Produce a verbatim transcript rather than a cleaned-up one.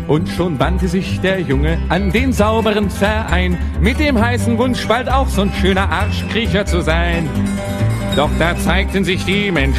Und schon wandte sich der Junge an den sauberen Verein, mit dem heißen Wunsch, bald auch so ein schöner Arschkriecher zu sein. Doch da zeigten sich die Menschen